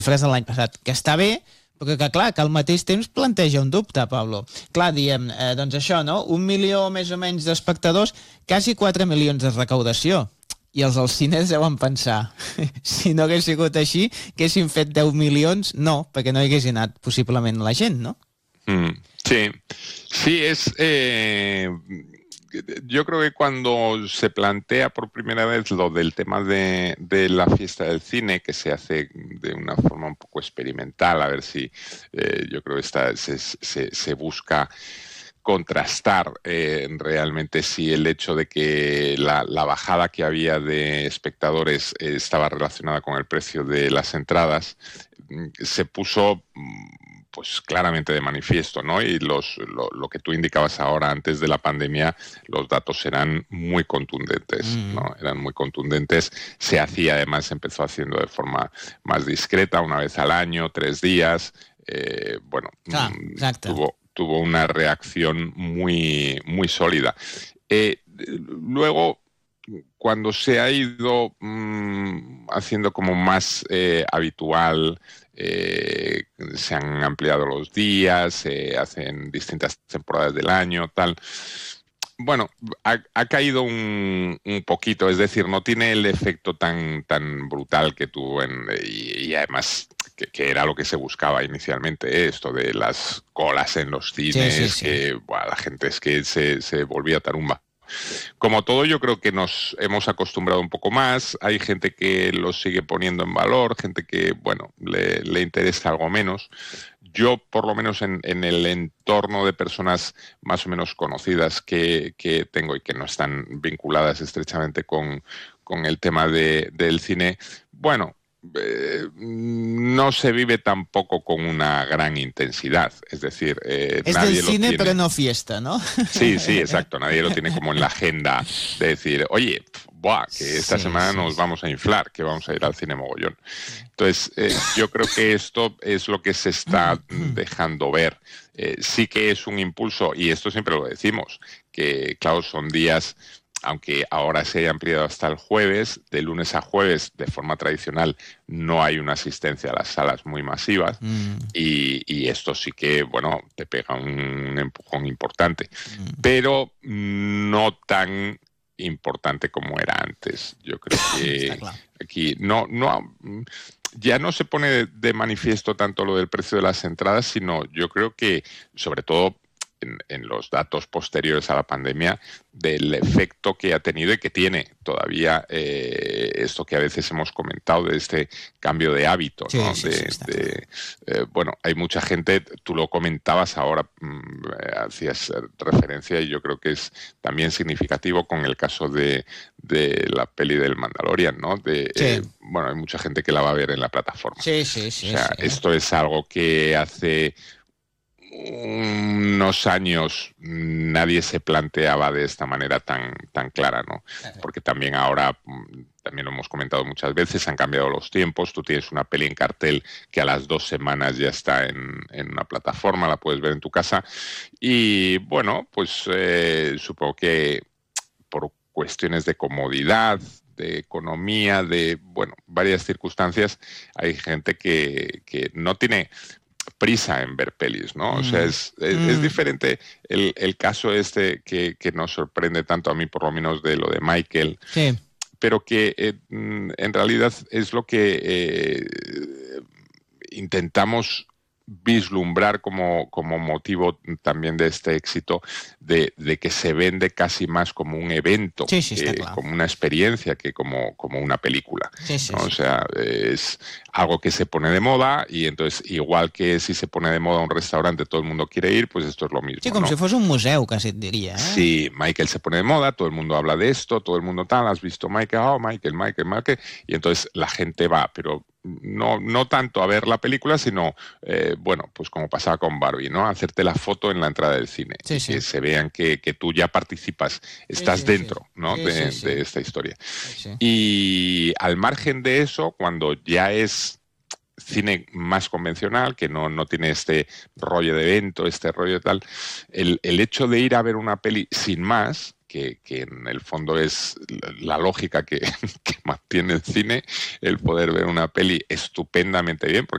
xifres de l'any passat, que està bé, però que, clar, que al mateix temps planteja un dubte, Pablo. Clar, diem, doncs això, no? 1 milió més o menys d'espectadors, quasi 4 milions de recaudació. I els dels cines deuen pensar, si no hagués sigut així, que haguessin fet 10 milions, no, perquè no hi hagués anat possiblement la gent, no? Sí, yo creo que cuando se plantea por primera vez lo del tema de la fiesta del cine, que se hace de una forma un poco experimental, a ver si yo creo que se busca contrastar realmente si el hecho de que la bajada que había de espectadores estaba relacionada con el precio de las entradas, se puso pues claramente de manifiesto, ¿no? Y lo que tú indicabas ahora antes de la pandemia, los datos eran muy contundentes, ¿no? Eran muy contundentes. Además empezó haciendo de forma más discreta, una vez al año, 3 días. Tuvo una reacción muy, muy sólida. Luego, cuando se ha ido haciendo como más habitual, se han ampliado los días, se hacen distintas temporadas del año, tal. Bueno, ha caído un poquito, es decir, no tiene el efecto tan brutal que tuvo y además que era lo que se buscaba inicialmente, esto de las colas en los cines, sí. que la gente es que se volvía tarumba. Como todo, yo creo que nos hemos acostumbrado un poco más. Hay gente que lo sigue poniendo en valor, gente que, bueno, le interesa algo menos. Yo, por lo menos en el entorno de personas más o menos conocidas que tengo y que no están vinculadas estrechamente con el tema del cine, bueno, no se vive tampoco con una gran intensidad. Es decir, es nadie del cine, lo tiene, pero no fiesta, ¿no? Sí, exacto. Nadie lo tiene como en la agenda de decir, oye, que esta semana nos vamos a inflar, que vamos a ir al cine mogollón. Entonces, yo creo que esto es lo que se está dejando ver. Sí que es un impulso, y esto siempre lo decimos, que claro, son días, aunque ahora se haya ampliado hasta el jueves, de lunes a jueves, de forma tradicional, no hay una asistencia a las salas muy masivas, y esto sí que, bueno, te pega un empujón importante, pero no tan importante como era antes. Yo creo que aquí ya no se pone de manifiesto tanto lo del precio de las entradas, sino yo creo que, sobre todo en los datos posteriores a la pandemia, del efecto que ha tenido y que tiene todavía esto que a veces hemos comentado de este cambio de hábito, ¿no? Bueno, hay mucha gente, tú lo comentabas ahora, hacías referencia, y yo creo que es también significativo con el caso de la peli del Mandalorian, ¿no? Bueno, hay mucha gente que la va a ver en la plataforma. Esto es algo que hace unos años nadie se planteaba de esta manera tan clara, ¿no? Porque también ahora, también lo hemos comentado muchas veces, han cambiado los tiempos. Tú tienes una peli en cartel que a las 2 semanas ya está en una plataforma, la puedes ver en tu casa, y bueno, pues supongo que por cuestiones de comodidad, de economía, de, bueno, varias circunstancias, hay gente que no tiene prisa en ver pelis, ¿no? O sea, es diferente el caso este que nos sorprende tanto a mí, por lo menos, de lo de Michael, pero que en realidad es lo que intentamos vislumbrar como motivo también de este éxito, de que se vende casi más como un evento, como una experiencia, que como una película, ¿no? O sea, es algo que se pone de moda, y entonces, igual que si se pone de moda un restaurante, todo el mundo quiere ir, pues esto es lo mismo. Sí, como, ¿no?, si fuese un museo, casi et diria. Sí, Michael se pone de moda, todo el mundo habla de esto, todo el mundo tal, has visto Michael, Michael, y entonces la gente va, pero no tanto a ver la película, sino, bueno, pues como pasaba con Barbie, ¿no? Hacerte la foto en la entrada del cine. Que se vean que tú ya participas, estás dentro, ¿no? de esta historia. Y al margen de eso, cuando ya es cine más convencional, que no tiene este rollo de evento, este rollo de tal, el hecho de ir a ver una peli sin más, que en el fondo es la lógica que mantiene el cine, el poder ver una peli estupendamente bien, porque